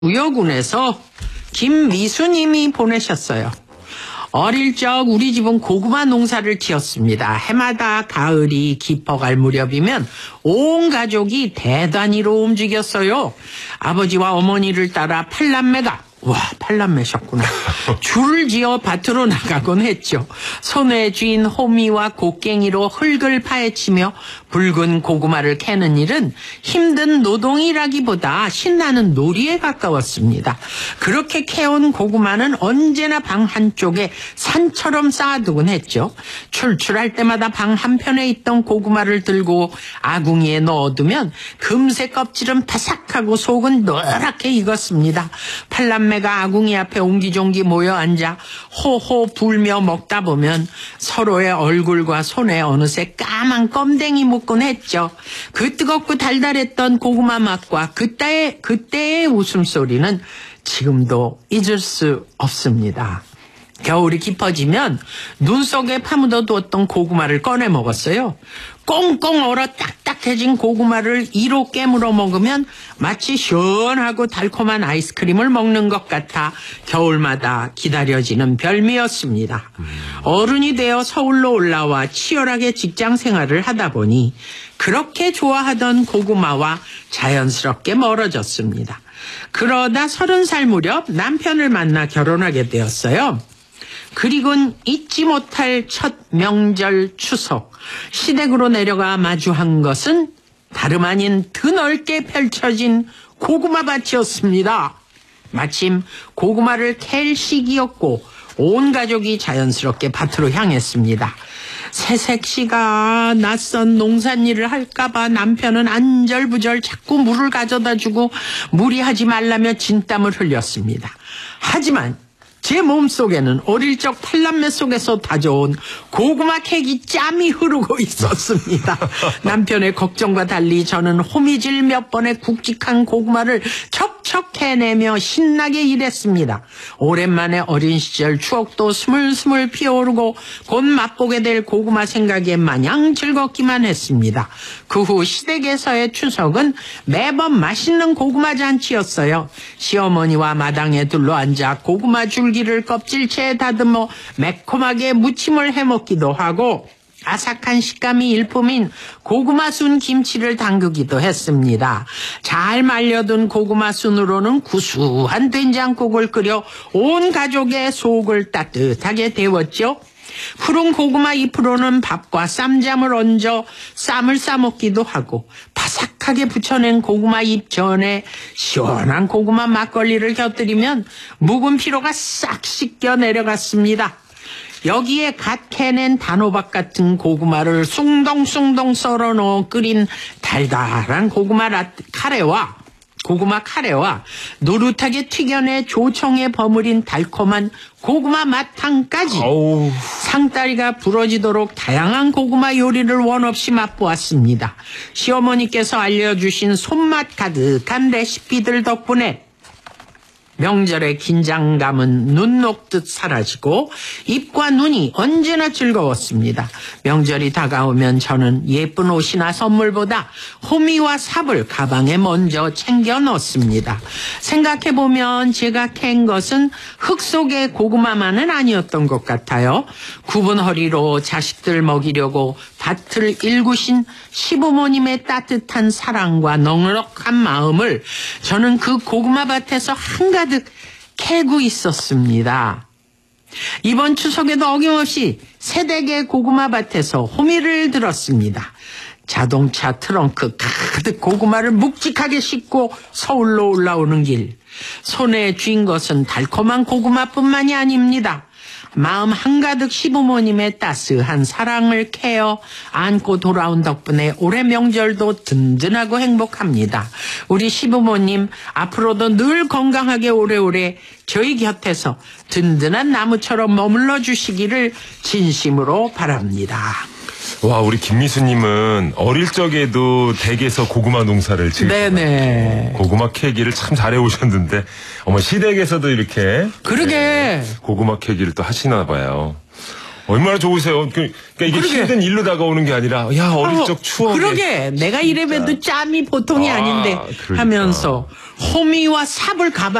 우여군에서 김미수님이 보내셨어요. 어릴 적 우리 집은 고구마 농사를 지었습니다. 해마다 가을이 깊어갈 무렵이면 온 가족이 대단위로 움직였어요. 아버지와 어머니를 따라 팔남매가 팔남매셨구나. 줄을 지어 밭으로 나가곤 했죠. 손에 쥔 호미와 곡괭이로 흙을 파헤치며 붉은 고구마를 캐는 일은 힘든 노동이라기보다 신나는 놀이에 가까웠습니다. 그렇게 캐온 고구마는 언제나 방 한쪽에 산처럼 쌓아두곤 했죠. 출출할 때마다 방 한편에 있던 고구마를 들고 아궁이에 넣어두면 금세 껍질은 바삭하고 속은 노랗게 익었습니다. 팔남매가 아궁이 앞에 옹기종기 모여 앉아 호호 불며 먹다 보면 서로의 얼굴과 손에 어느새 까만 껌댕이 묻곤 했죠. 그 뜨겁고 달달했던 고구마 맛과 그때의 웃음소리는 지금도 잊을 수 없습니다. 겨울이 깊어지면 눈 속에 파묻어 두었던 고구마를 꺼내 먹었어요. 꽁꽁 얼어 딱딱해진 고구마를 이로 깨물어 먹으면 마치 시원하고 달콤한 아이스크림을 먹는 것 같아 겨울마다 기다려지는 별미였습니다. 어른이 되어 서울로 올라와 치열하게 직장 생활을 하다 보니 그렇게 좋아하던 고구마와 자연스럽게 멀어졌습니다. 그러다 30살 무렵 남편을 만나 결혼하게 되었어요. 그리곤 잊지 못할 첫 명절 추석, 시댁으로 내려가 마주한 것은 다름 아닌 드넓게 펼쳐진 고구마 밭이었습니다. 마침 고구마를 캘 시기였고 온 가족이 자연스럽게 밭으로 향했습니다. 새색시가 낯선 농산일을 할까봐 남편은 안절부절 자꾸 물을 가져다주고 무리하지 말라며 진땀을 흘렸습니다. 하지만 제 몸속에는 어릴 적 팔남매 속에서 다져온 고구마 캐기 짬이 흐르고 있었습니다. 남편의 걱정과 달리 저는 호미질 몇 번에 굵직한 고구마를 척척 해내며 신나게 일했습니다. 오랜만에 어린 시절 추억도 스물스물 피어오르고 곧 맛보게 될 고구마 생각에 마냥 즐겁기만 했습니다. 그 후 시댁에서의 추석은 매번 맛있는 고구마 잔치였어요. 시어머니와 마당에 둘러앉아 고구마 줄기를 껍질채에 다듬어 매콤하게 무침을 해먹기도 하고 아삭한 식감이 일품인 고구마 순 김치를 담그기도 했습니다. 잘 말려둔 고구마 순으로는 구수한 된장국을 끓여 온 가족의 속을 따뜻하게 데웠죠. 푸른 고구마 잎으로는 밥과 쌈장을 얹어 쌈을 싸먹기도 하고 바삭하게 부쳐낸 고구마 잎 전에 시원한 고구마 막걸리를 곁들이면 묵은 피로가 싹 씻겨 내려갔습니다. 여기에 갓 캐낸 단호박 같은 고구마를 숭덩숭덩 썰어 넣어 끓인 달달한 고구마 카레와 노릇하게 튀겨내 조청에 버무린 달콤한 고구마 맛탕까지 상다리가 부러지도록 다양한 고구마 요리를 원 없이 맛보았습니다. 시어머니께서 알려주신 손맛 가득한 레시피들 덕분에 명절의 긴장감은 눈 녹듯 사라지고 입과 눈이 언제나 즐거웠습니다. 명절이 다가오면 저는 예쁜 옷이나 선물보다 호미와 삽을 가방에 먼저 챙겨 넣습니다. 생각해보면 제가 캔 것은 흙 속의 고구마만은 아니었던 것 같아요. 굽은 허리로 자식들 먹이려고 밭을 일구신 시부모님의 따뜻한 사랑과 넉넉한 마음을 저는 그 고구마 밭에서 한가득 캐고 있었습니다. 이번 추석에도 어김없이 새댁의 고구마 밭에서 호미를 들었습니다. 자동차 트렁크 가득 고구마를 묵직하게 싣고 서울로 올라오는 길, 손에 쥔 것은 달콤한 고구마뿐만이 아닙니다. 마음 한가득 시부모님의 따스한 사랑을 캐어 안고 돌아온 덕분에 올해 명절도 든든하고 행복합니다. 우리 시부모님 앞으로도 늘 건강하게 오래오래 저희 곁에서 든든한 나무처럼 머물러 주시기를 진심으로 바랍니다. 와, 우리 김미수님은 어릴 적에도 댁에서 고구마 농사를 네네. 고구마 캐기를 참 잘해 오셨는데, 어머, 시댁에서도 이렇게. 그러게. 고구마 캐기를 또 하시나 봐요. 얼마나 좋으세요. 그러니까 이게 그러게. 힘든 일로 다가오는 게 아니라 야 어릴 적 추억에. 그러게 내가 이래봬도 짬이 보통이 아, 아닌데 그러니까. 하면서 호미와 삽을 가방